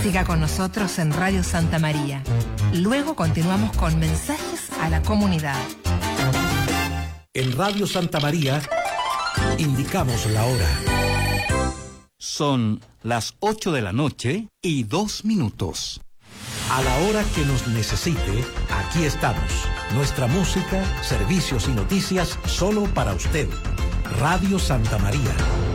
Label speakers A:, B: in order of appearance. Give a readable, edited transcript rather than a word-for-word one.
A: Siga con nosotros en Radio Santa María. Luego continuamos con mensajes a la comunidad.
B: En Radio Santa María indicamos la hora.
C: Son las 8 de la noche y 2 minutos.
B: A la hora que nos necesite, aquí estamos. Nuestra música, servicios y noticias solo para usted. Radio Santa María.